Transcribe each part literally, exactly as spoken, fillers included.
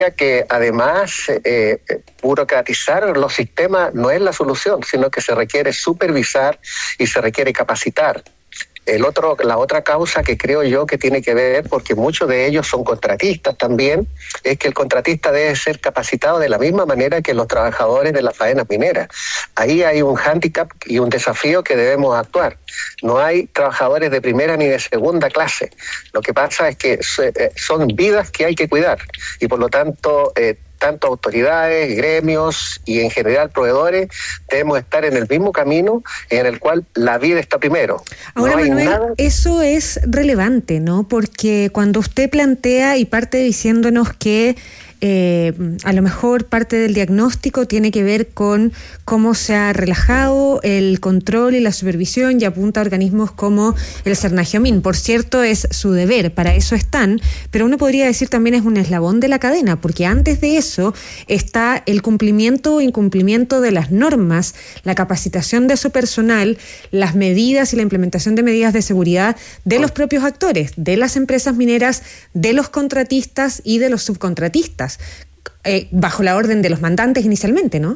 que además eh, burocratizar los sistemas no es la solución, sino que se requiere supervisar y se requiere capacitar. El otro, la otra causa que creo yo que tiene que ver, porque muchos de ellos son contratistas también, es que el contratista debe ser capacitado de la misma manera que los trabajadores de las faenas mineras. Ahí hay un hándicap y un desafío que debemos actuar. No hay trabajadores de primera ni de segunda clase. Lo que pasa es que son vidas que hay que cuidar y por lo tanto eh, tanto autoridades, gremios y en general proveedores debemos estar en el mismo camino en el cual la vida está primero. Ahora, no hay Manuel, nada... eso es relevante, ¿no? Porque cuando usted plantea y parte diciéndonos que Eh, a lo mejor parte del diagnóstico tiene que ver con cómo se ha relajado el control y la supervisión y apunta a organismos como el Sernagiomín. Por cierto, es su deber, para eso están, pero uno podría decir también es un eslabón de la cadena, porque antes de eso está el cumplimiento o incumplimiento de las normas, la capacitación de su personal, las medidas y la implementación de medidas de seguridad de los propios actores, de las empresas mineras, de los contratistas y de los subcontratistas. Eh, bajo la orden de los mandantes inicialmente, ¿no?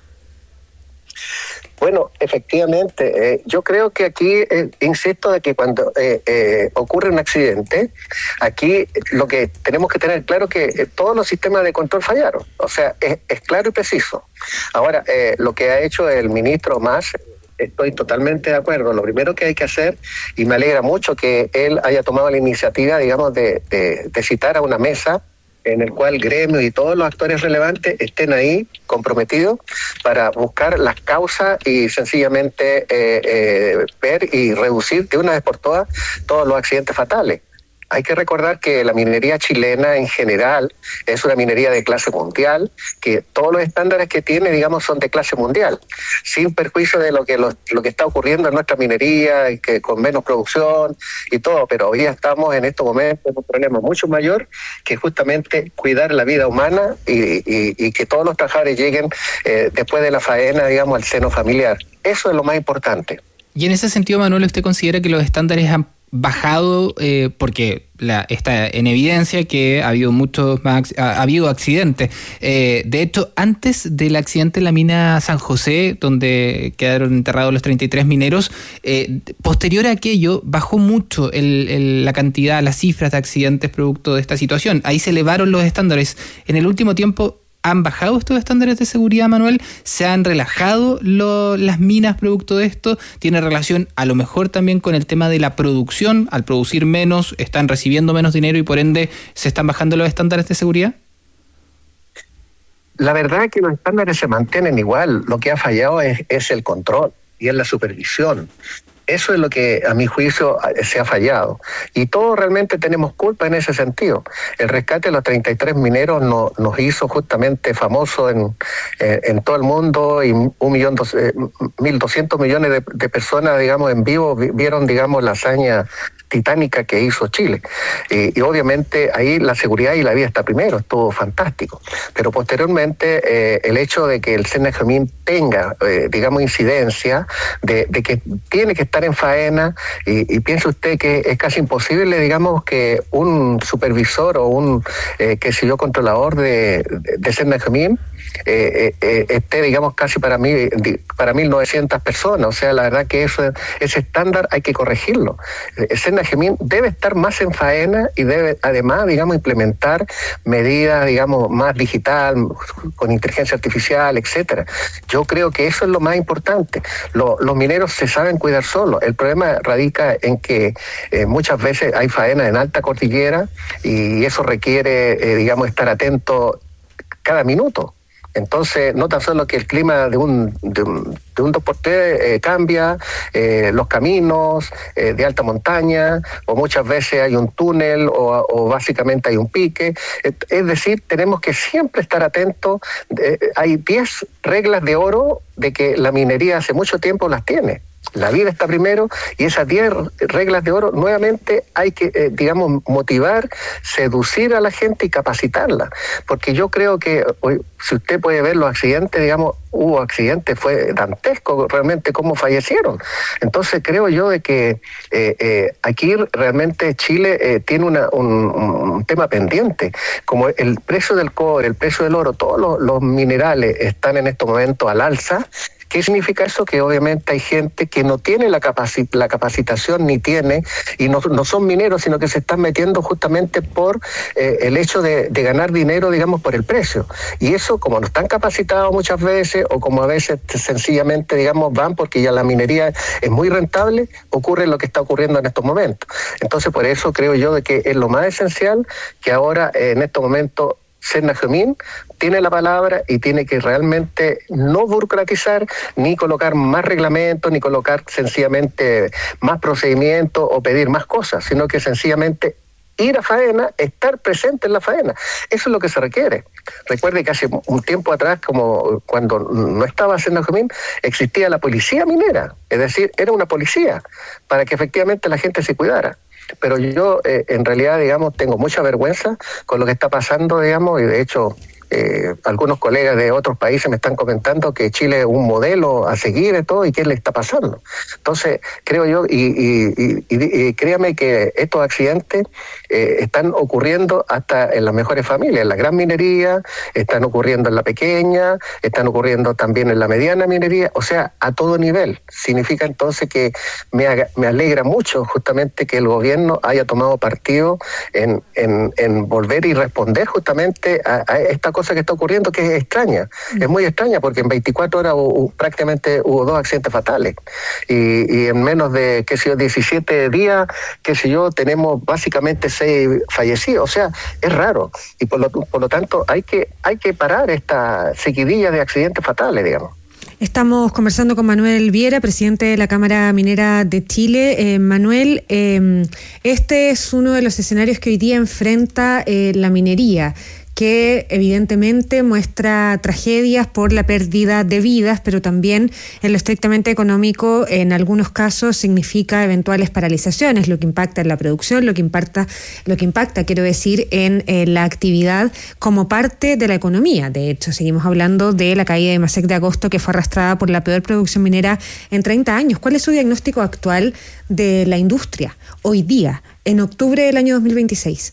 Bueno, efectivamente, eh, yo creo que aquí, eh, insisto, de que cuando eh, eh, ocurre un accidente, aquí lo que tenemos que tener claro es que eh, todos los sistemas de control fallaron, o sea, es, es claro y preciso. Ahora, eh, lo que ha hecho el ministro Mas, estoy totalmente de acuerdo. Lo primero que hay que hacer, y me alegra mucho que él haya tomado la iniciativa, digamos, de, de, de citar a una mesa en el cual gremios y todos los actores relevantes estén ahí comprometidos para buscar las causas y sencillamente eh, eh, ver y reducir de una vez por todas todos los accidentes fatales. Hay que recordar que la minería chilena en general es una minería de clase mundial, que todos los estándares que tiene, digamos, son de clase mundial, sin perjuicio de lo que lo, lo que está ocurriendo en nuestra minería, y que con menos producción y todo, pero hoy día estamos en estos momentos en un problema mucho mayor, que justamente cuidar la vida humana y, y, y que todos los trabajadores lleguen eh, después de la faena, digamos, al seno familiar. Eso es lo más importante. Y en ese sentido, Manuel, ¿usted considera que los estándares han bajado eh, porque la, está en evidencia que ha habido muchos más, ha, ha habido accidentes? Eh, de hecho, antes del accidente en la mina San José, donde quedaron enterrados los treinta y tres mineros, eh, posterior a aquello bajó mucho el, el, la cantidad, las cifras de accidentes producto de esta situación. Ahí se elevaron los estándares. En el último tiempo, ¿han bajado estos estándares de seguridad, Manuel? ¿Se han relajado lo, las minas producto de esto? ¿Tiene relación a lo mejor también con el tema de la producción? Al producir menos, están recibiendo menos dinero y por ende se están bajando los estándares de seguridad. La verdad es que los estándares se mantienen igual. Lo que ha fallado es, es el control y es la supervisión. Eso es lo que, a mi juicio, se ha fallado. Y todos realmente tenemos culpa en ese sentido. El rescate de los treinta y tres mineros no, nos hizo justamente famosos en, en, en todo el mundo, y un millón, dos, eh, mil doscientos millones de, de personas, digamos, en vivo vieron, digamos, la hazaña titánica que hizo Chile. Y, y obviamente ahí la seguridad y la vida está primero, estuvo fantástico. Pero posteriormente eh, el hecho de que el Sernagiomín tenga, eh, digamos, incidencia, de, de que tiene que estar en faena, y, y piense usted que es casi imposible, digamos, que un supervisor o un, eh, qué sé yo, controlador de, de, de Sernagiomín Eh, eh, esté, digamos, casi para mí, para mil novecientas personas. O sea, la verdad que eso, ese estándar hay que corregirlo. El Sernagiomín debe estar más en faena y debe, además, digamos, implementar medidas, digamos, más digital, con inteligencia artificial, etcétera. Yo creo que eso es lo más importante. Lo, los mineros se saben cuidar solos. El problema radica en que eh, muchas veces hay faena en alta cordillera y eso requiere, eh, digamos, estar atento cada minuto. Entonces, no tan solo que el clima de un de un, de un dos por tres eh, cambia, eh, los caminos eh, de alta montaña, o muchas veces hay un túnel, o, o básicamente hay un pique. Es decir, tenemos que siempre estar atentos. Eh, hay diez reglas de oro de que la minería hace mucho tiempo las tiene. La vida está primero y esas diez reglas de oro nuevamente hay que, eh, digamos, motivar, seducir a la gente y capacitarla. Porque yo creo que, hoy, si usted puede ver los accidentes, digamos, hubo accidentes, fue dantesco realmente cómo fallecieron. Entonces creo yo de que eh, eh, aquí realmente Chile eh, tiene una, un, un tema pendiente. Como el precio del cobre, el precio del oro, todos los, los minerales están en estos momentos al alza. ¿Qué significa eso? Que obviamente hay gente que no tiene la, capaci- la capacitación ni tiene, y no, no son mineros, sino que se están metiendo justamente por eh, el hecho de, de ganar dinero, digamos, por el precio. Y eso, como no están capacitados muchas veces, o como a veces sencillamente, digamos, van porque ya la minería es muy rentable, ocurre lo que está ocurriendo en estos momentos. Entonces, por eso creo yo de que es lo más esencial que ahora, eh, en estos momentos, Senajemín tiene la palabra y tiene que realmente no burocratizar, ni colocar más reglamentos, ni colocar sencillamente más procedimientos o pedir más cosas, sino que sencillamente ir a faena, estar presente en la faena. Eso es lo que se requiere. Recuerde que hace un tiempo atrás, como cuando no estaba Senajemín, existía la policía minera, es decir, era una policía para que efectivamente la gente se cuidara. Pero yo, eh, en realidad, digamos, tengo mucha vergüenza con lo que está pasando, digamos, y de hecho, eh, algunos colegas de otros países me están comentando que Chile es un modelo a seguir y todo, y qué le está pasando. Entonces, creo yo, y, y, y, y, y créame que estos accidentes eh, están ocurriendo hasta en las mejores familias, en la gran minería, están ocurriendo en la pequeña, están ocurriendo también en la mediana minería, o sea, a todo nivel. Significa entonces que me, haga, me alegra mucho justamente que el gobierno haya tomado partido en, en, en volver y responder justamente a, a esta cosa que está ocurriendo, que es extraña, mm. es muy extraña, porque en veinticuatro horas hubo, prácticamente hubo dos accidentes fatales, y, y en menos de, qué sé yo, diecisiete días, qué sé yo, tenemos básicamente seis fallecidos, o sea, es raro, y por lo, por lo tanto hay que, hay que parar esta seguidilla de accidentes fatales, digamos. Estamos conversando con Manuel Viera, presidente de la Cámara Minera de Chile. Eh, Manuel, eh, este es uno de los escenarios que hoy día enfrenta eh, la minería, que evidentemente muestra tragedias por la pérdida de vidas, pero también en lo estrictamente económico, en algunos casos significa eventuales paralizaciones, lo que impacta en la producción, lo que impacta, lo que impacta, quiero decir, en eh, la actividad como parte de la economía. De hecho, seguimos hablando de la caída de Masek de agosto, que fue arrastrada por la peor producción minera en treinta años. ¿Cuál es su diagnóstico actual de la industria hoy día, en octubre del año dos mil veintiséis?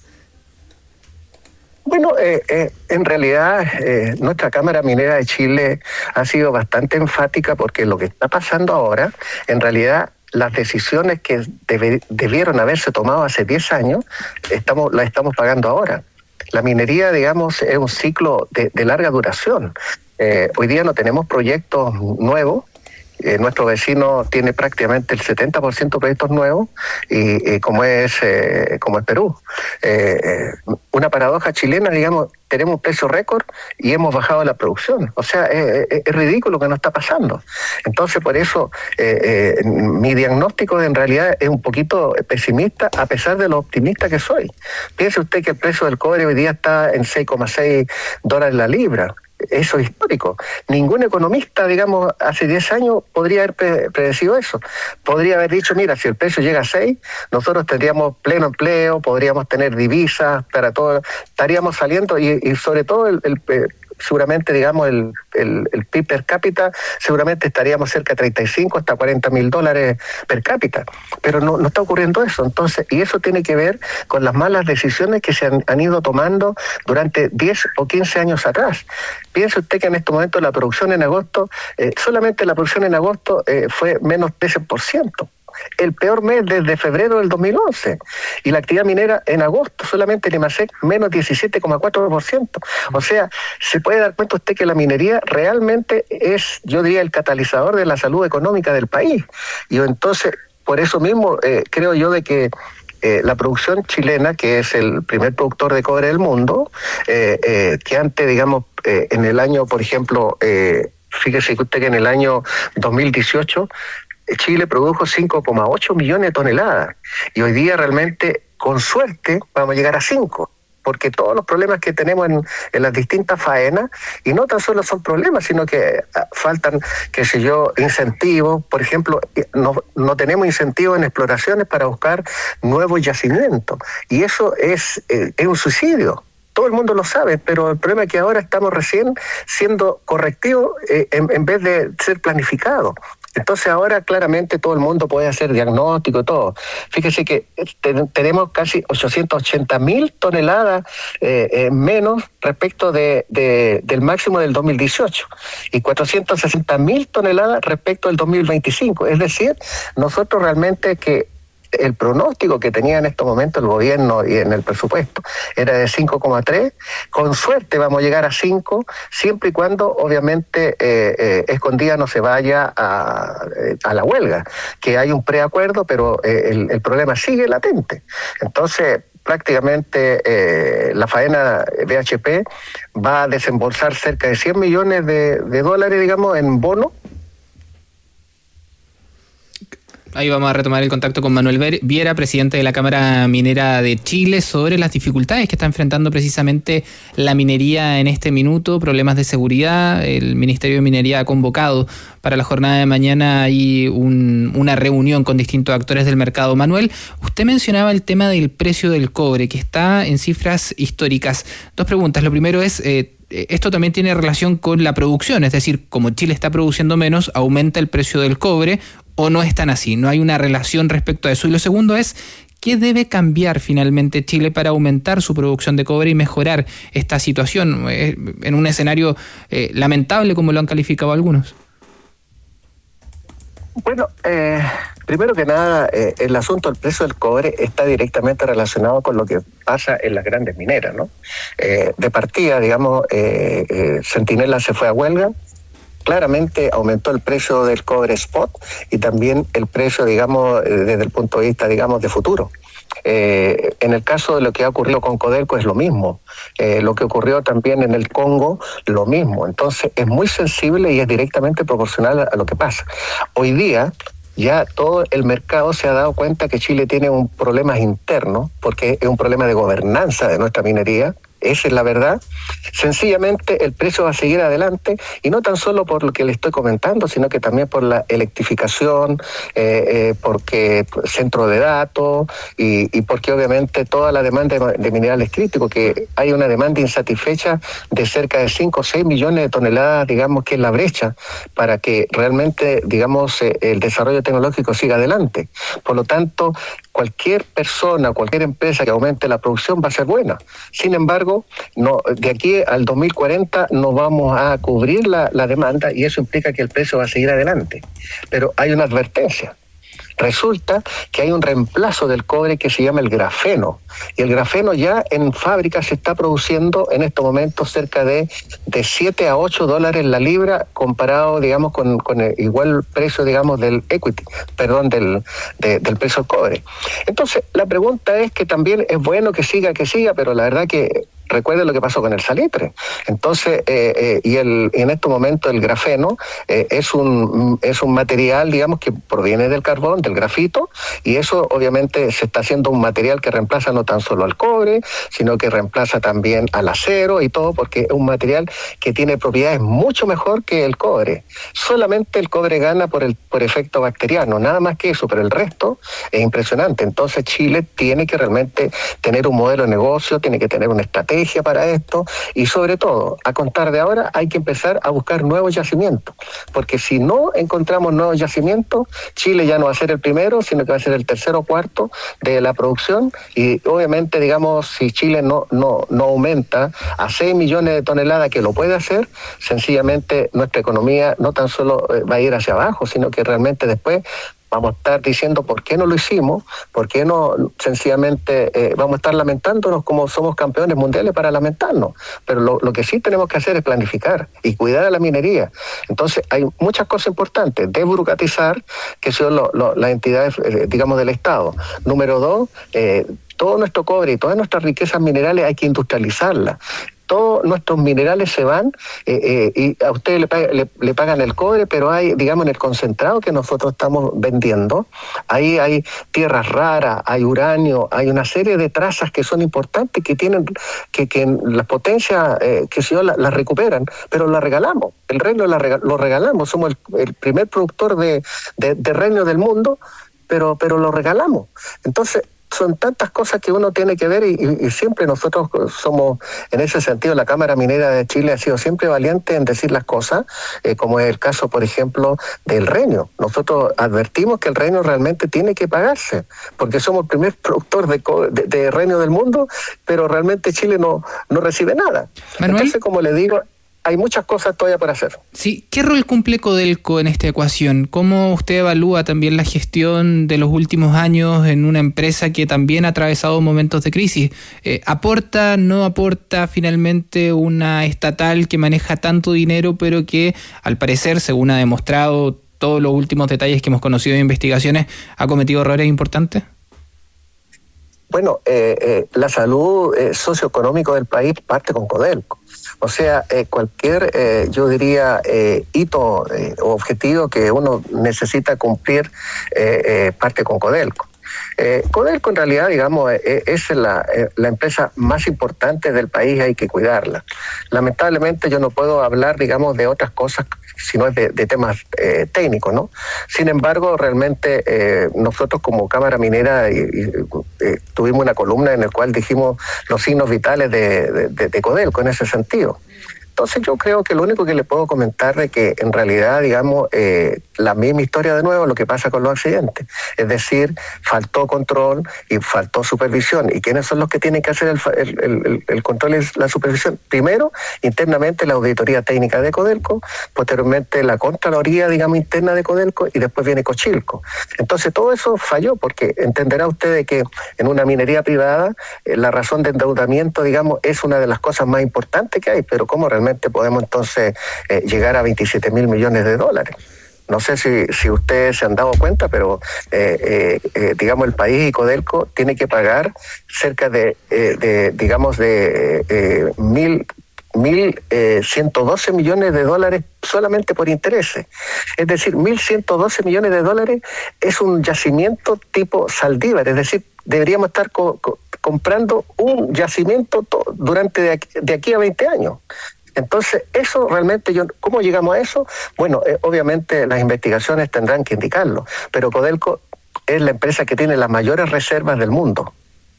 Bueno, eh, eh, en realidad eh, nuestra Cámara Minera de Chile ha sido bastante enfática, porque lo que está pasando ahora, en realidad las decisiones que debe, debieron haberse tomado hace diez años, estamos, las estamos pagando ahora. La minería, digamos, es un ciclo de, de larga duración. Eh, hoy día no tenemos proyectos nuevos. Eh, nuestro vecino tiene prácticamente el setenta por ciento de proyectos nuevos, y, y como es eh, como es Perú. Eh, eh, una paradoja chilena, digamos, tenemos un precio récord y hemos bajado la producción. O sea, es, es, es ridículo que no está pasando. Entonces, por eso, eh, eh, mi diagnóstico en realidad es un poquito pesimista, a pesar de lo optimista que soy. Piense usted que el precio del cobre hoy día está en seis coma seis dólares la libra. Eso es histórico. Ningún economista, digamos, hace diez años podría haber pre- predecido eso. Podría haber dicho, mira, si el precio llega a seis, nosotros tendríamos pleno empleo, podríamos tener divisas para todo, estaríamos saliendo, y, y sobre todo el, el, el seguramente, digamos, el, el, el P I B per cápita, seguramente estaríamos cerca de treinta y cinco hasta cuarenta mil dólares per cápita. Pero no, no está ocurriendo eso. Entonces, y eso tiene que ver con las malas decisiones que se han, han ido tomando durante diez o quince años atrás. Piense usted que en este momento la producción en agosto, eh, solamente la producción en agosto eh, fue menos trece por ciento. El peor mes desde febrero del dos mil once, y la actividad minera en agosto solamente en Masek menos diecisiete coma cuatro por ciento. O sea, se puede dar cuenta usted que la minería realmente es, yo diría, el catalizador de la salud económica del país. Y entonces, por eso mismo, eh, creo yo de que Eh, la producción chilena, que es el primer productor de cobre del mundo, eh, eh, que antes, digamos, eh, en el año, por ejemplo, eh, fíjese que usted que en el año dos mil dieciocho Chile produjo cinco coma ocho millones de toneladas, y hoy día realmente, con suerte, vamos a llegar a cinco. porque todos los problemas que tenemos en, en las distintas faenas, y no tan solo son problemas, sino que faltan, qué sé yo, incentivos. Por ejemplo, no, no tenemos incentivos en exploraciones para buscar nuevos yacimientos, y eso es, eh, es un suicidio. Todo el mundo lo sabe, pero el problema es que ahora estamos recién siendo correctivos eh, en, en vez de ser planificados. Entonces ahora claramente todo el mundo puede hacer diagnóstico y todo. Fíjese que te, tenemos casi ochocientas ochenta mil toneladas eh, eh, menos respecto de, de, del máximo del dos mil dieciocho y cuatrocientas sesenta mil toneladas respecto del dos mil veinticinco. Es decir, nosotros realmente que el pronóstico que tenía en estos momentos el gobierno y en el presupuesto era de cinco coma tres, con suerte vamos a llegar a cinco, siempre y cuando obviamente eh, eh, Escondida no se vaya a, a la huelga, que hay un preacuerdo, pero eh, el, el problema sigue latente. Entonces prácticamente eh, la faena B H P va a desembolsar cerca de cien millones de, de dólares, digamos, en bono. Ahí vamos a retomar el contacto con Manuel Viera, presidente de la Cámara Minera de Chile, sobre las dificultades que está enfrentando precisamente la minería en este minuto, problemas de seguridad. El Ministerio de Minería ha convocado para la jornada de mañana ahí un, una reunión con distintos actores del mercado. Manuel, usted mencionaba el tema del precio del cobre, que está en cifras históricas. Dos preguntas. Lo primero es... Eh, Esto también tiene relación con la producción, es decir, como Chile está produciendo menos, aumenta el precio del cobre, o no es tan así, no hay una relación respecto a eso. Y lo segundo es, ¿qué debe cambiar finalmente Chile para aumentar su producción de cobre y mejorar esta situación eh, en un escenario eh, lamentable como lo han calificado algunos? Bueno, eh, primero que nada, eh, el asunto del precio del cobre está directamente relacionado con lo que pasa en las grandes mineras, ¿no? Eh, de partida, digamos, eh, eh, Centinela se fue a huelga, claramente aumentó el precio del cobre spot y también el precio, digamos, eh, desde el punto de vista, digamos, de futuro. Eh, en el caso de lo que ha ocurrido con Codelco es lo mismo, eh, lo que ocurrió también en el Congo, lo mismo. Entonces es muy sensible y es directamente proporcional a, a lo que pasa. Hoy día ya todo el mercado se ha dado cuenta que Chile tiene un problema interno, porque es un problema de gobernanza de nuestra minería. Esa es la verdad. Sencillamente el precio va a seguir adelante, y no tan solo por lo que le estoy comentando, sino que también por la electrificación, eh, eh, porque centro de datos y, y porque obviamente toda la demanda de, de minerales críticos, que hay una demanda insatisfecha de cerca de cinco o seis millones de toneladas, digamos, que es la brecha para que realmente, digamos, eh, el desarrollo tecnológico siga adelante. Por lo tanto, cualquier persona, cualquier empresa que aumente la producción va a ser buena. Sin embargo, no, de aquí al dos mil cuarenta no vamos a cubrir la, la demanda, y eso implica que el precio va a seguir adelante. Pero hay una advertencia. Resulta que hay un reemplazo del cobre que se llama el grafeno, y el grafeno ya en fábrica se está produciendo en estos momentos cerca de, de siete a ocho dólares la libra, comparado, digamos, con, con el igual precio, digamos, del equity, perdón, del, de, del precio del cobre. Entonces, la pregunta es que también es bueno que siga, que siga, pero la verdad que recuerden lo que pasó con el salitre. Entonces, eh, eh, y el, en estos momentos el grafeno eh, es un es un material, digamos, que proviene del carbón, del grafito, y eso obviamente se está haciendo un material que reemplaza no tan solo al cobre, sino que reemplaza también al acero y todo, porque es un material que tiene propiedades mucho mejor que el cobre. Solamente el cobre gana por el por efecto bacteriano, nada más que eso, pero el resto es impresionante. Entonces Chile tiene que realmente tener un modelo de negocio, tiene que tener una estrategia para esto, y sobre todo, a contar de ahora hay que empezar a buscar nuevos yacimientos, porque si no encontramos nuevos yacimientos, Chile ya no va a ser el primero, sino que va a ser el tercero o cuarto de la producción, y obviamente, digamos, si Chile no, no, no aumenta a seis millones de toneladas, que lo puede hacer, sencillamente nuestra economía no tan solo va a ir hacia abajo, sino que realmente después vamos a estar diciendo por qué no lo hicimos, por qué no, sencillamente eh, vamos a estar lamentándonos como somos campeones mundiales para lamentarnos. Pero lo, lo que sí tenemos que hacer es planificar y cuidar a la minería. Entonces hay muchas cosas importantes. Desburocratizar, que son lo, lo, las entidades, eh, digamos, del Estado. Número dos, eh, todo nuestro cobre y todas nuestras riquezas minerales hay que industrializarlas. todos nuestros minerales se van eh, eh, y a ustedes le, pag- le, le pagan el cobre, pero hay, digamos, en el concentrado que nosotros estamos vendiendo, ahí hay tierras raras, hay uranio, hay una serie de trazas que son importantes, que tienen, que, que las potencias, eh, que si yo las la recuperan, pero las regalamos, el reino la rega- lo regalamos, somos el, el primer productor de, de, de renio del mundo, pero, pero lo regalamos. Entonces, son tantas cosas que uno tiene que ver y, y, y siempre nosotros somos, en ese sentido, la Cámara Minera de Chile ha sido siempre valiente en decir las cosas, eh, como es el caso, por ejemplo, del renio. Nosotros advertimos que el renio realmente tiene que pagarse, porque somos el primer productor de, de, de renio del mundo, pero realmente Chile no, no recibe nada. Manuel, entonces, como le digo, hay muchas cosas todavía por hacer. Sí, ¿qué rol cumple Codelco en esta ecuación? ¿Cómo usted evalúa también la gestión de los últimos años en una empresa que también ha atravesado momentos de crisis? Eh, ¿Aporta, no aporta finalmente una estatal que maneja tanto dinero, pero que al parecer, según ha demostrado todos los últimos detalles que hemos conocido de investigaciones, ha cometido errores importantes? Bueno, eh, eh, la salud eh, socioeconómica del país parte con Codelco. O sea, eh, cualquier, eh, yo diría, eh, hito eh, o objetivo que uno necesita cumplir eh, eh, parte con Codelco. Eh, Codelco en realidad, digamos, eh, es la, eh, la empresa más importante del país, hay que cuidarla. Lamentablemente yo no puedo hablar, digamos, de otras cosas, sino de, de temas eh, técnicos, ¿no? Sin embargo, realmente eh, nosotros como Cámara Minera y, y, eh, tuvimos una columna en la cual dijimos los signos vitales de, de, de Codelco en ese sentido. Entonces yo creo que lo único que le puedo comentar es que en realidad, digamos, eh, la misma historia de nuevo, lo que pasa con los accidentes. Es decir, faltó control y faltó supervisión. ¿Y quiénes son los que tienen que hacer el, el, el, el control y la supervisión? Primero, internamente la auditoría técnica de Codelco, posteriormente la Contraloría, digamos, interna de Codelco, y después viene Cochilco. Entonces todo eso falló, porque entenderá usted de que en una minería privada eh, la razón de endeudamiento, digamos, es una de las cosas más importantes que hay, pero ¿cómo realmente podemos entonces eh, llegar a veintisiete mil millones de dólares? No sé si, si ustedes se han dado cuenta, pero eh, eh, eh, digamos el país y Codelco tiene que pagar cerca de, eh, de digamos, de eh, mil mil ciento doce millones de dólares solamente por intereses. Es decir, mil ciento doce millones de dólares es un yacimiento tipo Saldívar, es decir, deberíamos estar co- co- comprando un yacimiento to- durante de aquí, de aquí a veinte años. Entonces, eso realmente, yo, ¿cómo llegamos a eso? Bueno, eh, obviamente las investigaciones tendrán que indicarlo, pero Codelco es la empresa que tiene las mayores reservas del mundo.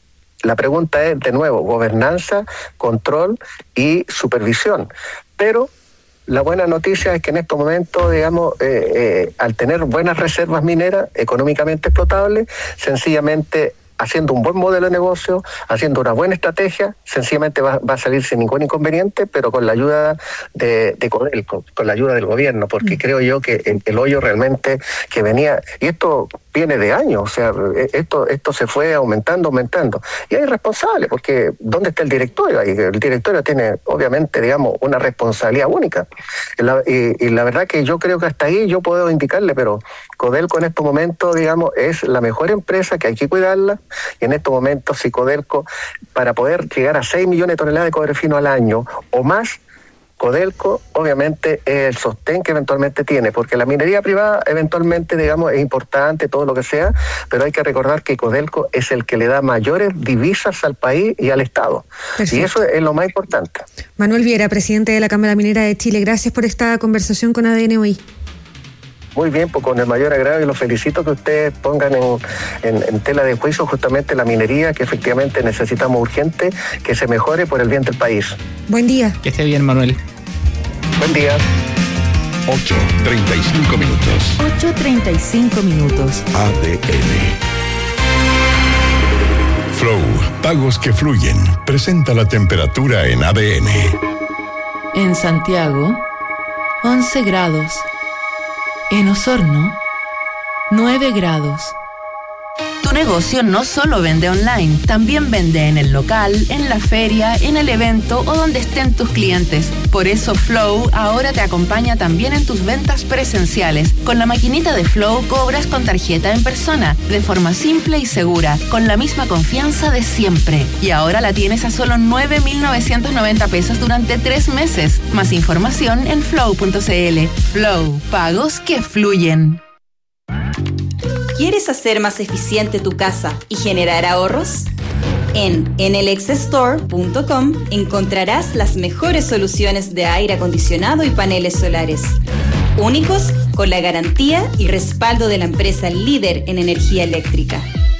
La pregunta es, de nuevo, gobernanza, control y supervisión. Pero la buena noticia es que en estos momentos, digamos, eh, eh, al tener buenas reservas mineras económicamente explotables, sencillamente haciendo un buen modelo de negocio, haciendo una buena estrategia, sencillamente va, va a salir sin ningún inconveniente, pero con la ayuda de, de Codelco, con la ayuda del gobierno, porque mm. creo yo que el, el hoyo realmente que venía, y esto viene de años, o sea, esto esto se fue aumentando, aumentando, y hay responsables, porque ¿dónde está el directorio? Ahí el directorio tiene, obviamente, digamos, una responsabilidad única, la, y, y la verdad que yo creo que hasta ahí yo puedo indicarle, pero Codelco en estos momentos, digamos, es la mejor empresa, que hay que cuidarla, y en estos momentos si Codelco, para poder llegar a seis millones de toneladas de cobre fino al año o más, Codelco obviamente es el sostén que eventualmente tiene, porque la minería privada eventualmente, digamos, es importante, todo lo que sea, pero hay que recordar que Codelco es el que le da mayores divisas al país y al Estado. Perfecto. Y eso es lo más importante. Manuel Viera, presidente de la Cámara Minera de Chile, gracias por esta conversación con A D N hoy. Muy bien, pues con el mayor agrado, y los felicito que ustedes pongan en, en, en tela de juicio justamente la minería, que efectivamente necesitamos urgente que se mejore por el bien del país. Buen día. Que esté bien, Manuel. Buen día. ocho treinta y cinco minutos. ocho treinta y cinco minutos. A D N. Flow, pagos que fluyen. Presenta la temperatura en A D N. En Santiago, once grados. En Osorno, nueve grados. Tu negocio no solo vende online, también vende en el local, en la feria, en el evento o donde estén tus clientes. Por eso Flow ahora te acompaña también en tus ventas presenciales. Con la maquinita de Flow cobras con tarjeta en persona, de forma simple y segura, con la misma confianza de siempre. Y ahora la tienes a solo nueve mil novecientos noventa pesos durante tres meses. Más información en flow punto c l. Flow, pagos que fluyen. ¿Quieres hacer más eficiente tu casa y generar ahorros? En enelex store punto com encontrarás las mejores soluciones de aire acondicionado y paneles solares, únicos con la garantía y respaldo de la empresa líder en energía eléctrica.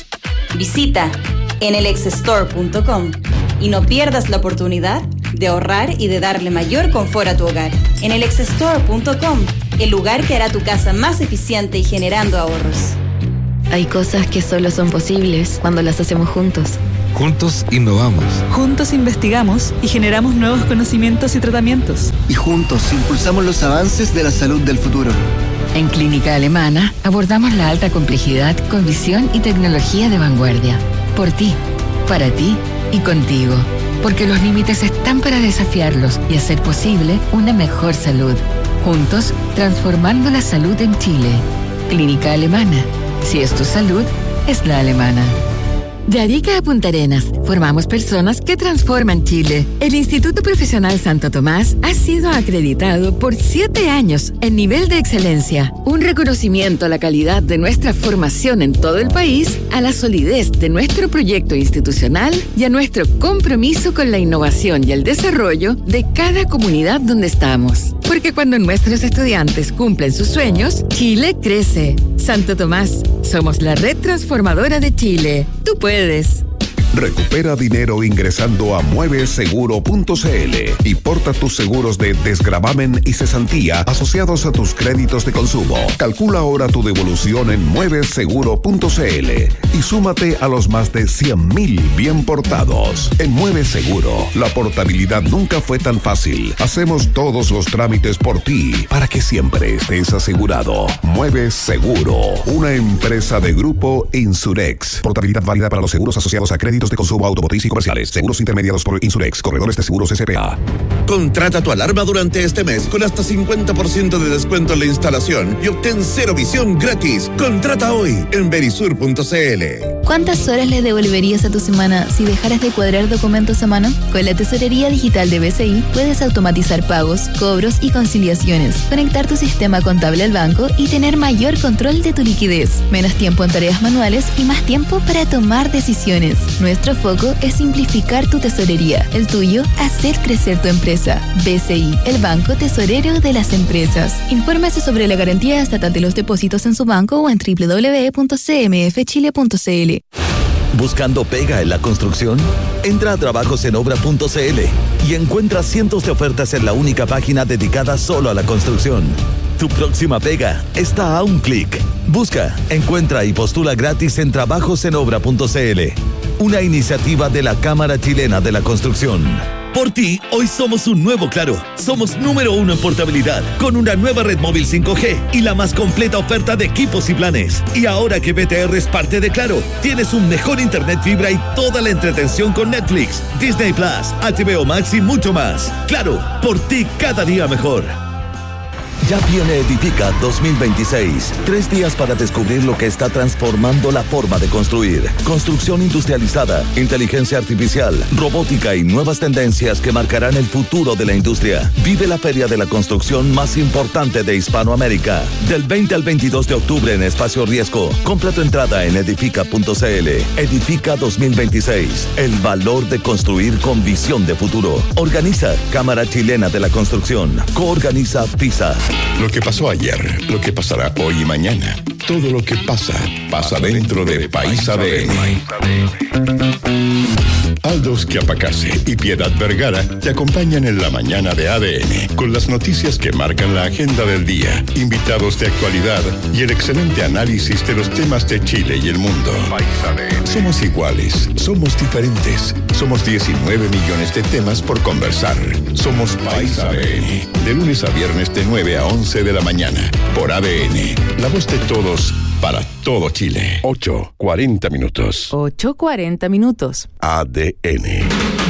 Visita enelex store punto com y no pierdas la oportunidad de ahorrar y de darle mayor confort a tu hogar. enelex store punto com, el lugar que hará tu casa más eficiente y generando ahorros. Hay cosas que solo son posibles cuando las hacemos juntos. Juntos innovamos. Juntos investigamos y generamos nuevos conocimientos y tratamientos. Y juntos impulsamos los avances de la salud del futuro. En Clínica Alemana abordamos la alta complejidad con visión y tecnología de vanguardia. Por ti, para ti y contigo. Porque los límites están para desafiarlos y hacer posible una mejor salud. Juntos, transformando la salud en Chile. Clínica Alemana. Si es tu salud, es la alemana. De Arica a Punta Arenas, formamos personas que transforman Chile. El Instituto Profesional Santo Tomás ha sido acreditado por siete años en nivel de excelencia. Un reconocimiento a la calidad de nuestra formación en todo el país, a la solidez de nuestro proyecto institucional y a nuestro compromiso con la innovación y el desarrollo de cada comunidad donde estamos. Porque cuando nuestros estudiantes cumplen sus sueños, Chile crece. Santo Tomás, somos la red transformadora de Chile. Tú puedes. Recupera dinero ingresando a mueve seguro punto c l y porta tus seguros de desgravamen y cesantía asociados a tus créditos de consumo. Calcula ahora tu devolución en mueve seguro punto c l y súmate a los más de cien mil bien portados. En Mueve Seguro, la portabilidad nunca fue tan fácil. Hacemos todos los trámites por ti para que siempre estés asegurado. Mueve Seguro, una empresa de Grupo Insurex. Portabilidad válida para los seguros asociados a créditos de consumo automotriz y comerciales. Seguros intermediados por Insurex. Corredores de seguros S P A. Contrata tu alarma durante este mes con hasta cincuenta por ciento de descuento en la instalación y obtén cero visión gratis. Contrata hoy en verisur punto c l. ¿Cuántas horas le devolverías a tu semana si dejaras de cuadrar documentos a mano? Con la tesorería digital de B C I puedes automatizar pagos, cobros y conciliaciones, conectar tu sistema contable al banco y tener mayor control de tu liquidez, menos tiempo en tareas manuales y más tiempo para tomar decisiones. Nuestro foco es simplificar tu tesorería, el tuyo, hacer crecer tu empresa. B C I, el banco tesorero de las empresas. Infórmese sobre la garantía estatal de los depósitos en su banco o en doble u doble u doble u punto c m f chile punto c l. ¿Buscando pega en la construcción? Entra a trabajos en obra punto c l y encuentra cientos de ofertas en la única página dedicada solo a la construcción. Tu próxima pega está a un clic. Busca, encuentra y postula gratis en trabajos en obra punto c l. Una iniciativa de la Cámara Chilena de la Construcción. Por ti, hoy somos un nuevo Claro. Somos número uno en portabilidad, con una nueva red móvil cinco G y la más completa oferta de equipos y planes. Y ahora que B T R es parte de Claro, tienes un mejor internet fibra y toda la entretención con Netflix, Disney Plus, H B O Max y mucho más. Claro, por ti cada día mejor. Ya viene Edifica dos mil veintiséis. Tres días para descubrir lo que está transformando la forma de construir. Construcción industrializada, inteligencia artificial, robótica y nuevas tendencias que marcarán el futuro de la industria. Vive la feria de la construcción más importante de Hispanoamérica. Del veinte al veintidós de octubre en Espacio Riesgo. Compra tu entrada en edifica punto c l. Edifica dos mil veintiséis. El valor de construir con visión de futuro. Organiza Cámara Chilena de la Construcción. Coorganiza PISA. Lo que pasó ayer, lo que pasará hoy y mañana. Todo lo que pasa, pasa dentro de País A D N. Aldos Chiapacase y Piedad Vergara te acompañan en la mañana de A D N con las noticias que marcan la agenda del día, invitados de actualidad y el excelente análisis de los temas de Chile y el mundo. Somos iguales, somos diferentes, somos diecinueve millones de temas por conversar. Somos País A D N, de lunes a viernes de nueve a once de la mañana, por A D N, la voz de todos para todo Chile. ocho cuarenta minutos. ocho cuarenta minutos. A D N.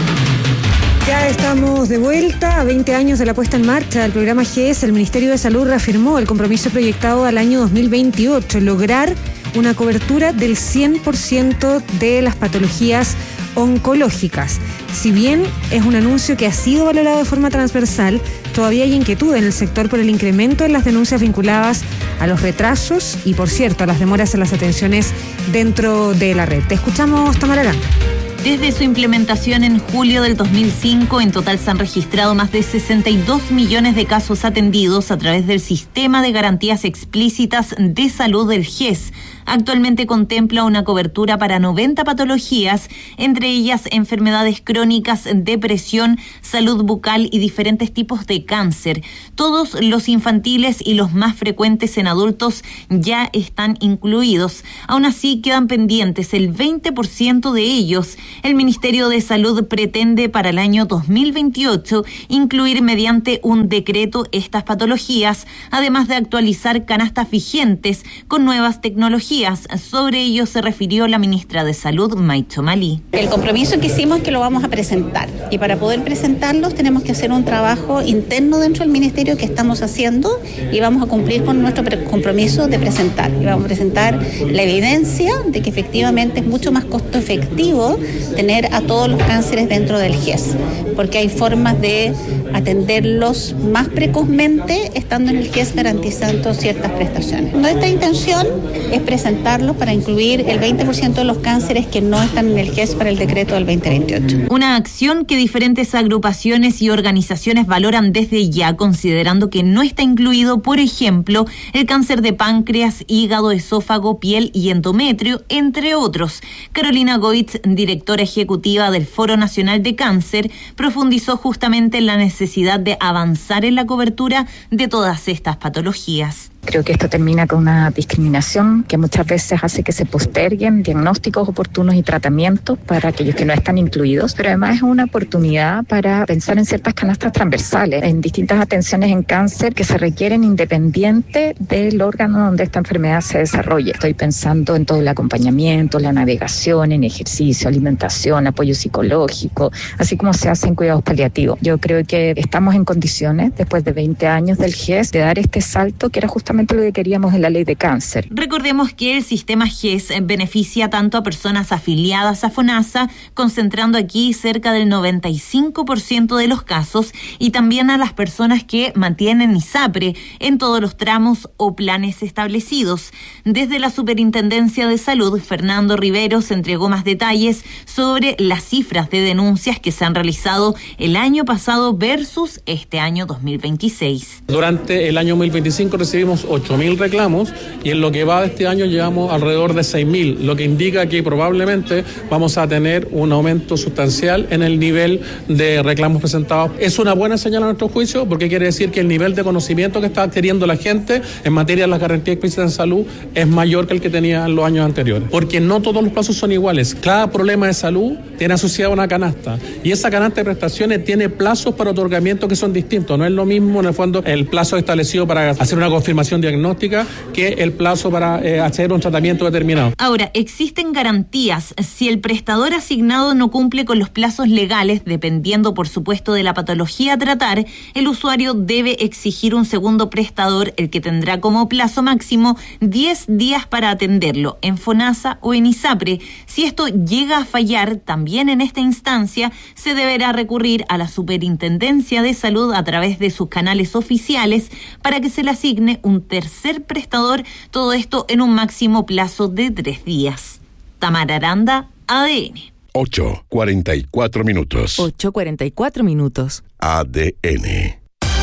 Ya estamos de vuelta a veinte años de la puesta en marcha del programa G E S. El Ministerio de Salud reafirmó el compromiso proyectado al año dos mil veintiocho, lograr una cobertura del cien por ciento de las patologías oncológicas. Si bien es un anuncio que ha sido valorado de forma transversal, todavía hay inquietud en el sector por el incremento en las denuncias vinculadas a los retrasos y, por cierto, a las demoras en las atenciones dentro de la red. Te escuchamos, Tamara Aranda. Desde su implementación en julio del dos mil cinco, en total se han registrado más de sesenta y dos millones de casos atendidos a través del Sistema de Garantías Explícitas de Salud del G E S. Actualmente contempla una cobertura para noventa patologías, entre ellas enfermedades crónicas, depresión, salud bucal y diferentes tipos de cáncer. Todos los infantiles y los más frecuentes en adultos ya están incluidos. Aún así, quedan pendientes el veinte por ciento de ellos. El Ministerio de Salud pretende para el año dos mil veintiocho incluir mediante un decreto estas patologías, además de actualizar canastas vigentes con nuevas tecnologías. Sobre ello se refirió la ministra de Salud, Maicho Malí. El compromiso que hicimos es que lo vamos a presentar, y para poder presentarlos tenemos que hacer un trabajo interno dentro del ministerio que estamos haciendo, y vamos a cumplir con nuestro compromiso de presentar. Y vamos a presentar la evidencia de que efectivamente es mucho más costo efectivo tener a todos los cánceres dentro del G E S, porque hay formas de atenderlos más precozmente estando en el G E S garantizando ciertas prestaciones. Nuestra intención es presentarlos para incluir el veinte por ciento de los cánceres que no están en el G E S para el decreto del veinte veintiocho. Una acción que diferentes agrupaciones y organizaciones valoran desde ya, considerando que no está incluido, por ejemplo, el cáncer de páncreas, hígado, esófago, piel y endometrio, entre otros. Carolina Goitz, directora ejecutiva del Foro Nacional de Cáncer, profundizó justamente en la necesidad de avanzar en la cobertura de todas estas patologías. Creo que esto termina con una discriminación que muchas veces hace que se posterguen diagnósticos oportunos y tratamientos para aquellos que no están incluidos, pero además es una oportunidad para pensar en ciertas canastas transversales, en distintas atenciones en cáncer que se requieren independiente del órgano donde esta enfermedad se desarrolle. Estoy pensando en todo el acompañamiento, la navegación, en ejercicio, alimentación, apoyo psicológico, así como se hace en cuidados paliativos. Yo creo que estamos en condiciones, después de veinte años del G E S, de dar este salto que era justamente lo que queríamos en la ley de cáncer. Recordemos que el sistema G E S beneficia tanto a personas afiliadas a FONASA, concentrando aquí cerca del noventa y cinco por ciento de los casos, y también a las personas que mantienen ISAPRE en todos los tramos o planes establecidos. Desde la Superintendencia de Salud, Fernando Riveros entregó más detalles sobre las cifras de denuncias que se han realizado el año pasado versus este año dos mil veintiséis. Durante el año dos mil veinticinco recibimos ocho mil reclamos, y en lo que va de este año llevamos alrededor de seis mil, lo que indica que probablemente vamos a tener un aumento sustancial en el nivel de reclamos presentados. Es una buena señal a nuestro juicio, porque quiere decir que el nivel de conocimiento que está adquiriendo la gente en materia de las garantías explícitas en salud es mayor que el que tenía en los años anteriores, porque no todos los plazos son iguales. Cada problema de salud tiene asociada una canasta, y esa canasta de prestaciones tiene plazos para otorgamiento que son distintos. No es lo mismo, en el fondo, el plazo establecido para hacer una confirmación diagnóstica que el plazo para eh, hacer un tratamiento determinado. Ahora, existen garantías. Si el prestador asignado no cumple con los plazos legales, dependiendo por supuesto de la patología a tratar, el usuario debe exigir un segundo prestador, el que tendrá como plazo máximo diez días para atenderlo en FONASA o en ISAPRE. Si esto llega a fallar, también en esta instancia se deberá recurrir a la Superintendencia de Salud a través de sus canales oficiales para que se le asigne un tercer prestador, todo esto en un máximo plazo de tres días. Tamara Aranda, A D N. ocho cuarenta y cuatro minutos. ocho cuarenta y cuatro minutos. A D N.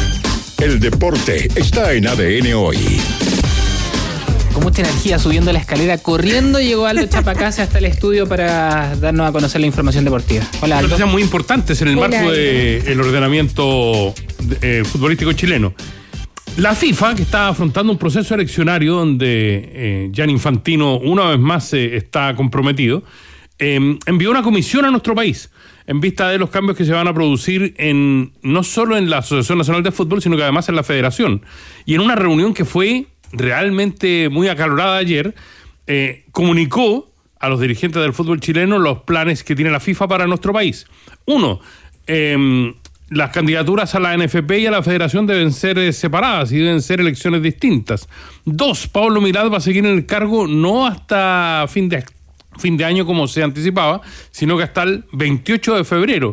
El deporte está en A D N hoy. Con mucha energía, subiendo la escalera, corriendo, llegó Aldo Chapacase hasta el estudio para darnos a conocer la información deportiva. Hola, Aldo. Noticias muy importantes en el Hola, marco del ordenamiento eh, futbolístico chileno. La FIFA, que está afrontando un proceso eleccionario donde eh, Gianni Infantino una vez más eh, está comprometido, eh, envió una comisión a nuestro país en vista de los cambios que se van a producir en no solo en la Asociación Nacional de Fútbol, sino que además en la Federación. Y en una reunión que fue realmente muy acalorada ayer, eh, comunicó a los dirigentes del fútbol chileno los planes que tiene la FIFA para nuestro país. Uno, eh, las candidaturas a la N F P y a la Federación deben ser eh, separadas y deben ser elecciones distintas. Dos, Pablo Milad va a seguir en el cargo no hasta fin de, fin de año como se anticipaba, sino que hasta el veintiocho de febrero.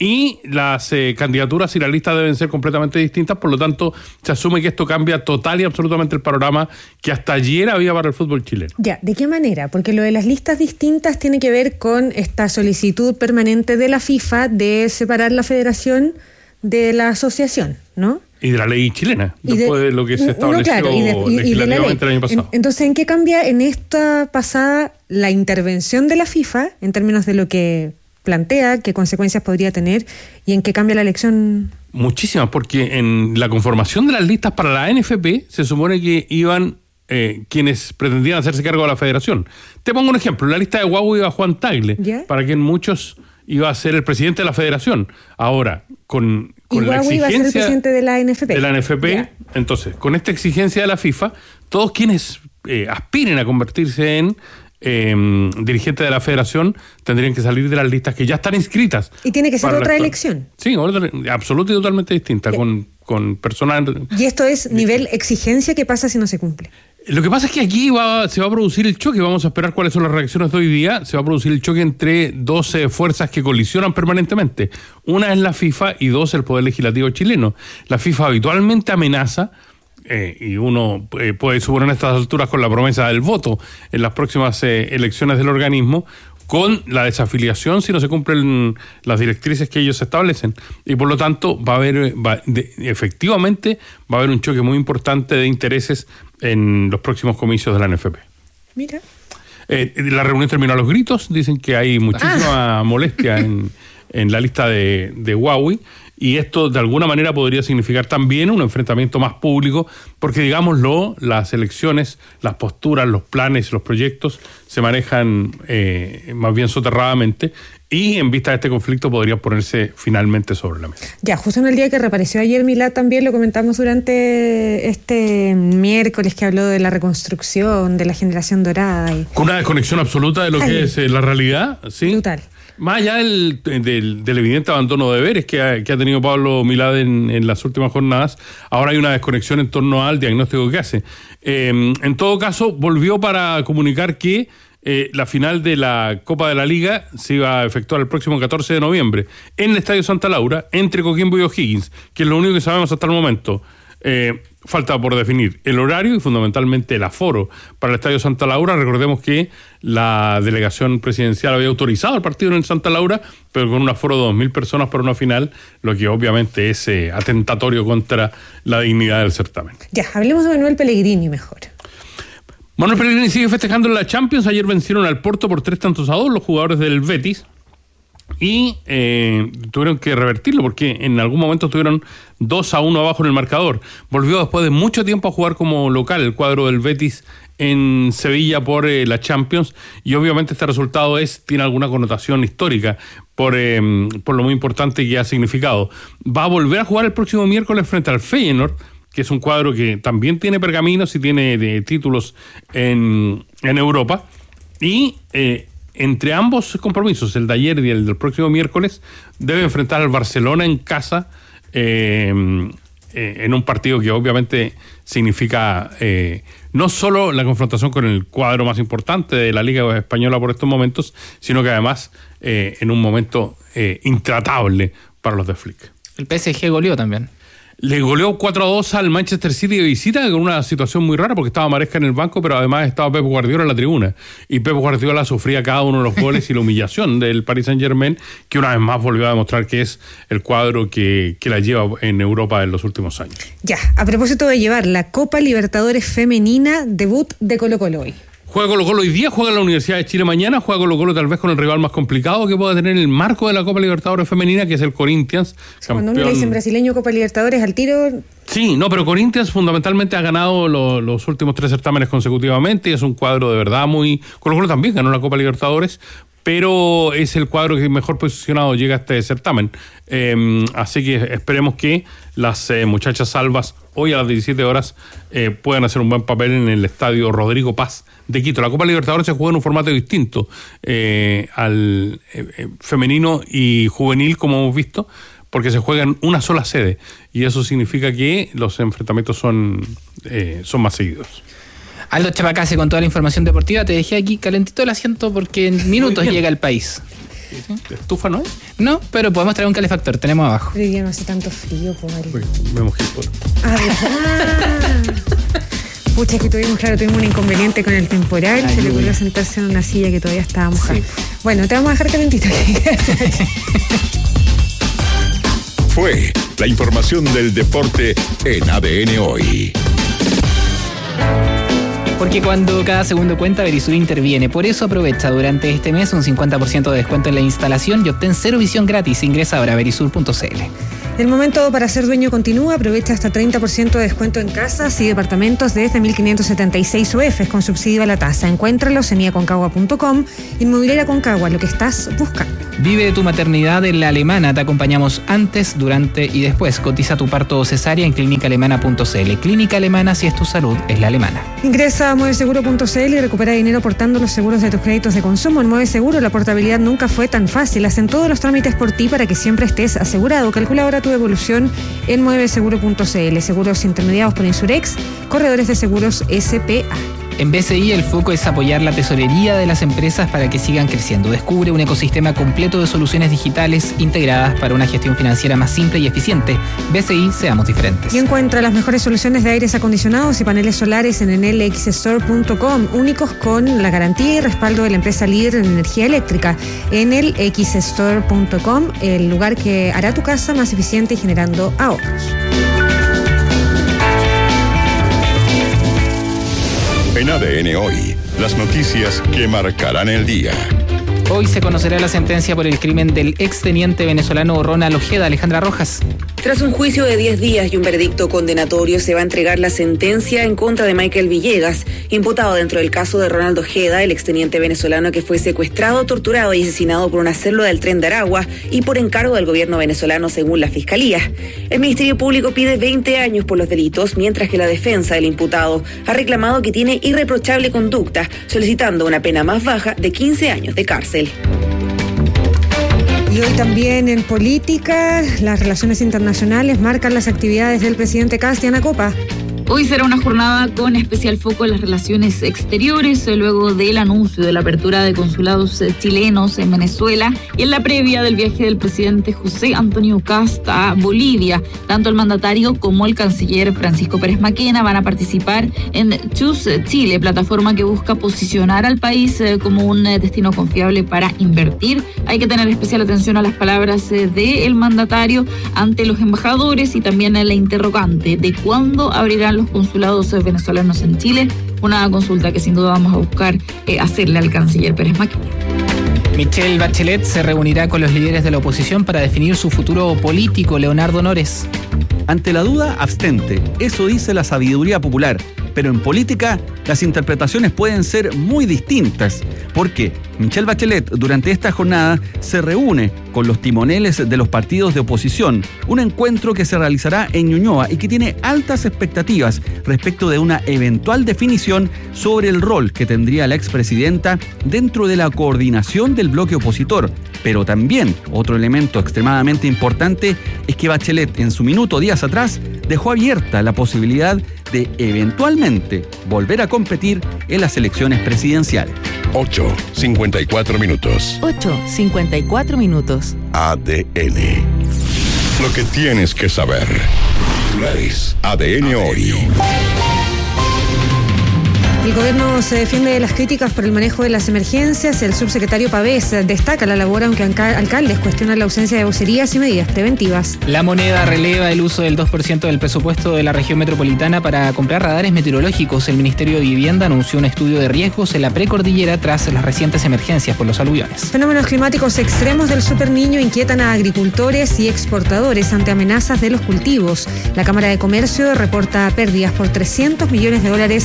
Y las eh, candidaturas y las listas deben ser completamente distintas, por lo tanto se asume que esto cambia total y absolutamente el panorama que hasta ayer había para el fútbol chileno. Ya, ¿de qué manera? Porque lo de las listas distintas tiene que ver con esta solicitud permanente de la FIFA de separar la federación de la asociación, ¿no? Y de la ley chilena, y después de, de lo que se estableció no, claro, y de, y, legislativamente y el año pasado. Entonces, ¿en qué cambia en esta pasada la intervención de la FIFA en términos de lo que plantea, qué consecuencias podría tener y en qué cambia la elección? Muchísimas, porque en la conformación de las listas para la N F P se supone que iban eh, quienes pretendían hacerse cargo de la federación. Te pongo un ejemplo, en la lista de Huawei iba Juan Tagle, ¿ya? Para quien muchos iba a ser el presidente de la federación. Ahora, con, con la exigencia... iba a ser el presidente de la N F P. De la N F P, ¿ya? Entonces, con esta exigencia de la FIFA, todos quienes eh, aspiren a convertirse en Eh, dirigente de la federación tendrían que salir de las listas que ya están inscritas. Y tiene que ser otra elección. Sí, otra, absoluta y totalmente distinta, con, con personas. Y esto es nivel exigencia, ¿qué pasa si no se cumple? Lo que pasa es que aquí va, se va a producir el choque, vamos a esperar cuáles son las reacciones de hoy día, se va a producir el choque entre dos eh, fuerzas que colisionan permanentemente. Una es la FIFA y dos el Poder Legislativo chileno. La FIFA habitualmente amenaza, Eh, y uno eh, puede suponer a estas alturas con la promesa del voto en las próximas eh, elecciones del organismo, con la desafiliación si no se cumplen las directrices que ellos establecen. Y por lo tanto va a haber, va, de, efectivamente, va a haber un choque muy importante de intereses en los próximos comicios de la N F P. Mira. Eh, la reunión terminó a los gritos, dicen que hay muchísima ah. molestia en, en la lista de, de Huawei. Y esto de alguna manera podría significar también un enfrentamiento más público, porque digámoslo, las elecciones, las posturas, los planes, los proyectos se manejan eh, más bien soterradamente y en vista de este conflicto podrían ponerse finalmente sobre la mesa. Ya, justo en el día que reapareció ayer Milad también lo comentamos durante este miércoles que habló de la reconstrucción, de la generación dorada. Y... Con una desconexión absoluta de lo Ay. que es eh, la realidad, ¿sí? Total. Más allá del, del, del evidente abandono de deberes que ha, que ha tenido Pablo Milad en, en las últimas jornadas, ahora hay una desconexión en torno al diagnóstico que hace. Eh, en todo caso, volvió para comunicar que eh, la final de la Copa de la Liga se iba a efectuar el próximo catorce de noviembre en el Estadio Santa Laura, entre Coquimbo y O'Higgins, que es lo único que sabemos hasta el momento. Eh, falta por definir el horario y fundamentalmente el aforo para el Estadio Santa Laura. Recordemos que la delegación presidencial había autorizado el partido en el Santa Laura, pero con un aforo de dos mil personas para una final, lo que obviamente es eh, atentatorio contra la dignidad del certamen. Ya, hablemos de Manuel Pellegrini mejor. Manuel Pellegrini sigue festejando en la Champions. Ayer vencieron al Porto por tres tantos a dos los jugadores del Betis. Y eh, tuvieron que revertirlo porque en algún momento estuvieron dos a uno abajo en el marcador. Volvió después de mucho tiempo a jugar como local el cuadro del Betis en Sevilla por eh, la Champions, y obviamente este resultado es tiene alguna connotación histórica por, eh, por lo muy importante que ha significado. Va a volver a jugar el próximo miércoles frente al Feyenoord, que es un cuadro que también tiene pergaminos y tiene de, títulos en, en Europa, y eh, entre ambos compromisos, el de ayer y el del próximo miércoles, debe enfrentar al Barcelona en casa, eh, eh, en un partido que obviamente significa eh, no solo la confrontación con el cuadro más importante de la Liga Española por estos momentos, sino que además eh, en un momento eh, intratable para los de Flick. El P S G goleó también. Le goleó cuatro a dos al Manchester City de visita, con una situación muy rara porque estaba Maresca en el banco, pero además estaba Pep Guardiola en la tribuna. Y Pep Guardiola sufría cada uno de los goles y la humillación del Paris Saint-Germain, que una vez más volvió a demostrar que es el cuadro que, que la lleva en Europa en los últimos años. Ya, a propósito de llevar la Copa Libertadores Femenina, debut de Colo-Colo hoy. Juega Colo-Colo hoy día, juega la Universidad de Chile mañana, juega Colo-Colo tal vez con el rival más complicado que pueda tener en el marco de la Copa Libertadores Femenina, que es el Corinthians. O sea, cuando uno le dicen brasileño Copa Libertadores al tiro... Sí, no, pero Corinthians fundamentalmente ha ganado lo, los últimos tres certámenes consecutivamente y es un cuadro de verdad muy... Colo-Colo también ganó la Copa Libertadores, pero es el cuadro que mejor posicionado llega a este certamen. Eh, así que esperemos que las eh, muchachas salvas hoy a las diecisiete horas eh, puedan hacer un buen papel en el estadio Rodrigo Paz de Quito. La Copa Libertadores se juega en un formato distinto eh, al eh, femenino y juvenil, como hemos visto, porque se juega en una sola sede y eso significa que los enfrentamientos son, eh, son más seguidos. Aldo Chapacase con toda la información deportiva. Te dejé aquí calentito el asiento porque en minutos llega el país. ¿Estufa no es? No, pero podemos traer un calefactor, tenemos abajo. Pero ya no hace tanto frío, pues. Me mojé por. Ah, pucha, que tuvimos, claro, tuvimos un inconveniente con el temporal. Ay, se le ocurrió sentarse en una silla que todavía estaba mojada. Sí. Bueno, te vamos a dejar calentito. Fue la información del deporte en A D N Hoy. Porque cuando cada segundo cuenta, Verisur interviene. Por eso aprovecha durante este mes un cincuenta por ciento de descuento en la instalación y obtén cero visión gratis. Ingresa ahora a verisur punto c l. El momento para ser dueño continúa. Aprovecha hasta treinta por ciento de descuento en casas y departamentos desde mil quinientos setenta y seis U Fs con subsidio a la tasa. Encuéntralos en iaconcagua punto com. Inmobiliaria Concagua, lo que estás buscando. Vive tu maternidad en La Alemana. Te acompañamos antes, durante y después. Cotiza tu parto o cesárea en clínica alemana punto c l. Clínica Alemana, si es tu salud, es La Alemana. Ingresa a mueve seguro punto c l y recupera dinero portando los seguros de tus créditos de consumo. En Mueve Seguro la portabilidad nunca fue tan fácil. Hacen todos los trámites por ti para que siempre estés asegurado. Calcula ahora tu evolución en mueve seguro punto c l. Seguros intermediados por Insurex, corredores de seguros S P A. En B C I el foco es apoyar la tesorería de las empresas para que sigan creciendo. Descubre un ecosistema completo de soluciones digitales integradas para una gestión financiera más simple y eficiente. B C I, seamos diferentes. Y encuentra las mejores soluciones de aires acondicionados y paneles solares en enel x store punto com, únicos con la garantía y respaldo de la empresa líder en energía eléctrica. enel x store punto com, el lugar que hará tu casa más eficiente y generando ahorros. En A D N Hoy, las noticias que marcarán el día. Hoy se conocerá la sentencia por el crimen del exteniente venezolano Ronald Ojeda. Alejandra Rojas. Tras un juicio de diez días y un veredicto condenatorio, se va a entregar la sentencia en contra de Michael Villegas, imputado dentro del caso de Ronald Ojeda, el exteniente venezolano que fue secuestrado, torturado y asesinado por una célula del Tren de Aragua y por encargo del gobierno venezolano, según la Fiscalía. El Ministerio Público pide veinte años por los delitos, mientras que la defensa del imputado ha reclamado que tiene irreprochable conducta, solicitando una pena más baja de quince años de cárcel. Y hoy también en política, las relaciones internacionales marcan las actividades del presidente Kast y Ana Copa. Hoy será una jornada con especial foco en las relaciones exteriores, luego del anuncio de la apertura de consulados chilenos en Venezuela y en la previa del viaje del presidente José Antonio Kast a Bolivia. Tanto el mandatario como el canciller Francisco Pérez Maquena van a participar en Choose Chile, plataforma que busca posicionar al país como un destino confiable para invertir. Hay que tener especial atención a las palabras del mandatario ante los embajadores y también a la interrogante de cuándo abrirán los consulados venezolanos en Chile, una consulta que sin duda vamos a buscar eh, hacerle al canciller Pérez Maquena. Michelle Bachelet se reunirá con los líderes de la oposición para definir su futuro político. Leonardo Nores. Ante la duda, abstente. Eso dice la sabiduría popular. Pero en política, las interpretaciones pueden ser muy distintas. Porque Michelle Bachelet, durante esta jornada, se reúne con los timoneles de los partidos de oposición. Un encuentro que se realizará en Ñuñoa y que tiene altas expectativas respecto de una eventual definición sobre el rol que tendría la expresidenta dentro de la coordinación del bloque opositor. Pero también, otro elemento extremadamente importante es que Bachelet, en su minuto días atrás, dejó abierta la posibilidad de eventualmente volver a competir en las elecciones presidenciales. ocho cincuenta y cuatro minutos. ocho cincuenta y cuatro minutos. A D N. Lo que tienes que saber. Titulares. A D N hoy. El gobierno se defiende de las críticas por el manejo de las emergencias. El subsecretario Pavés destaca la labor, aunque alcaldes cuestionan la ausencia de vocerías y medidas preventivas. La Moneda releva el uso del dos por ciento del presupuesto de la región metropolitana para comprar radares meteorológicos. El Ministerio de Vivienda anunció un estudio de riesgos en la precordillera tras las recientes emergencias por los aluviones. Fenómenos climáticos extremos del superniño inquietan a agricultores y exportadores ante amenazas de los cultivos. La Cámara de Comercio reporta pérdidas por trescientos millones de dólares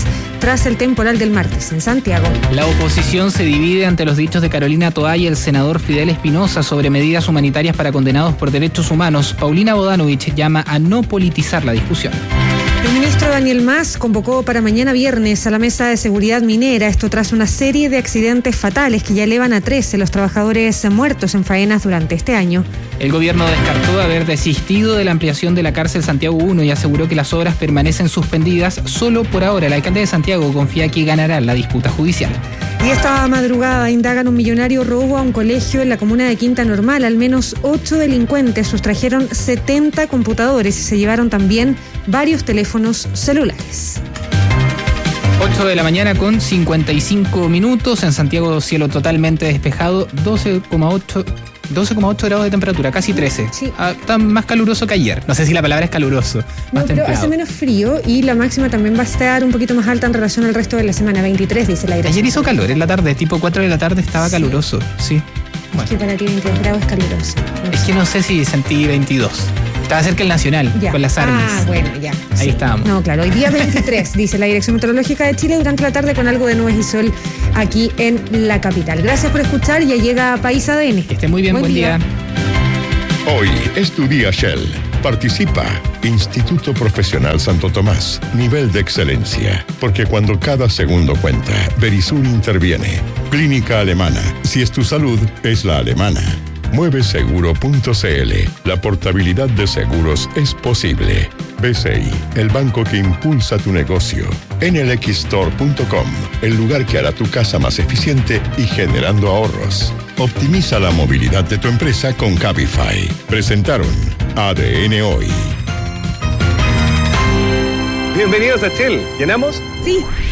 tras el temporal del martes en Santiago. La oposición se divide ante los dichos de Carolina Toá y el senador Fidel Espinosa sobre medidas humanitarias para condenados por derechos humanos. Paulina Bodanovich llama a no politizar la discusión. El ministro Daniel Mas convocó para mañana viernes a la mesa de seguridad minera, esto tras una serie de accidentes fatales que ya elevan a trece los trabajadores muertos en faenas durante este año. El gobierno descartó haber desistido de la ampliación de la cárcel Santiago uno y aseguró que las obras permanecen suspendidas solo por ahora. El alcalde de Santiago confía que ganará la disputa judicial. Y esta madrugada indagan un millonario robo a un colegio en la comuna de Quinta Normal. Al menos ocho delincuentes sustrajeron setenta computadores y se llevaron también varios teléfonos celulares. ocho de la mañana con cincuenta y cinco minutos. En Santiago, cielo totalmente despejado, doce coma ocho grados de temperatura, casi trece. Sí. Ah, está más caluroso que ayer. No sé si la palabra es caluroso. No, más pero templado. hace menos frío y la máxima también va a estar un poquito más alta en relación al resto de la semana. veintitrés, dice la dirección. Ayer hizo calor en la tarde, tipo cuatro de la tarde estaba Sí. caluroso. Sí. Bueno. Es que para ti veintidós grados es caluroso. No Es sé. que no sé si sentí veintidós. Estaba cerca el Nacional, Ya. con las armas. Ah, bueno, ya. Ahí Sí. estábamos. No, claro. Hoy día veintitrés, dice la Dirección Meteorológica de Chile, durante la tarde con algo de nubes y sol aquí en la capital. Gracias por escuchar. Ya llega País A D N. Que esté muy bien, buen, buen día. día. Hoy es tu día Shell. Participa. Instituto Profesional Santo Tomás. Nivel de excelencia. Porque cuando cada segundo cuenta, Verisur interviene. Clínica Alemana. Si es tu salud, es la alemana. mueve seguro punto c l. La portabilidad de seguros es posible. B C I, el banco que impulsa tu negocio. N L X store punto com, el lugar que hará tu casa más eficiente y generando ahorros. Optimiza la movilidad de tu empresa con Cabify. Presentaron A D N Hoy. Bienvenidos a Shell. ¿Llenamos? Sí.